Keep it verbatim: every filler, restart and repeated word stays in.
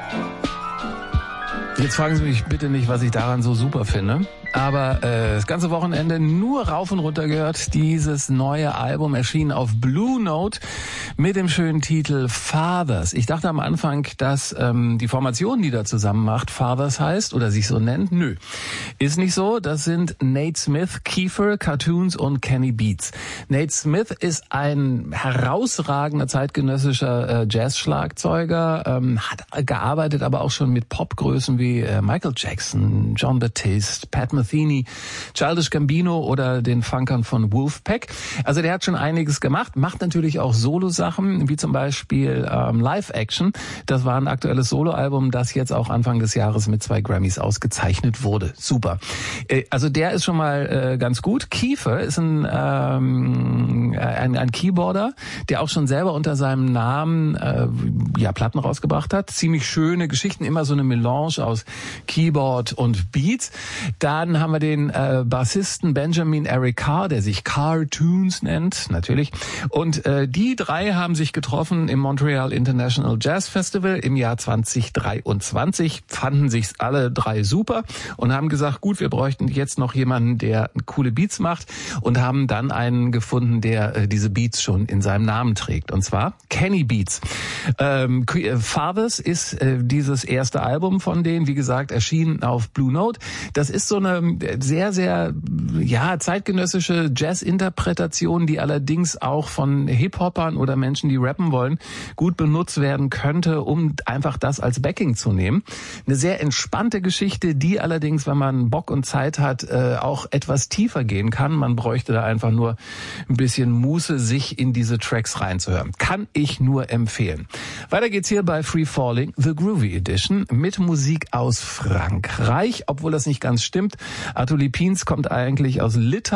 Jetzt fragen Sie mich bitte nicht, was ich daran so super finde. Aber äh, das ganze Wochenende nur rauf und runter gehört. Dieses neue Album erschien auf Blue Note mit dem schönen Titel Fathers. Ich dachte am Anfang, dass ähm, die Formation, die da zusammen macht, Fathers heißt oder sich so nennt. Nö, ist nicht so. Das sind Nate Smith, Kiefer, Cartoons und Kenny Beats. Nate Smith ist ein herausragender zeitgenössischer äh, Jazz-Schlagzeuger, ähm, hat gearbeitet, aber auch schon mit Popgrößen wie äh, Michael Jackson, John Batiste, Pat Metheny, Childish Gambino oder den Funkern von Wolfpack. Also der hat schon einiges gemacht, macht natürlich auch Solo-Sachen, wie zum Beispiel ähm, Live Action. Das war ein aktuelles Solo-Album, das jetzt auch Anfang des Jahres mit zwei Grammys ausgezeichnet wurde. Super. Äh, also der ist schon mal äh, ganz gut. Kiefer ist ein, ähm, ein, ein Keyboarder, der auch schon selber unter seinem Namen äh, ja Platten rausgebracht hat. Ziemlich schöne Geschichten, immer so eine Melange aus Keyboard und Beats. Dann haben wir den äh, Bassisten Benjamin Eric Carr, der sich Cartoons nennt, natürlich. Und äh, die drei haben sich getroffen im Montreal International Jazz Festival im Jahr zwanzig dreiundzwanzig, fanden sich alle drei super und haben gesagt, gut, wir bräuchten jetzt noch jemanden, der coole Beats macht und haben dann einen gefunden, der äh, diese Beats schon in seinem Namen trägt. Und zwar Kenny Beats. Ähm, Fathers ist äh, dieses erste Album von denen, wie gesagt, erschienen auf Blue Note. Das ist so eine sehr, sehr ja zeitgenössische Jazz-Interpretation, die allerdings auch von Hip-Hopern oder Menschen, die rappen wollen, gut benutzt werden könnte, um einfach das als Backing zu nehmen. Eine sehr entspannte Geschichte, die allerdings, wenn man Bock und Zeit hat, auch etwas tiefer gehen kann. Man bräuchte da einfach nur ein bisschen Muße, sich in diese Tracks reinzuhören. Kann ich nur empfehlen. Weiter geht's hier bei Free Falling, The Groovy Edition, mit Musik aus Frankreich, obwohl das nicht ganz stimmt. Artur Lipins kommt eigentlich aus Litauen.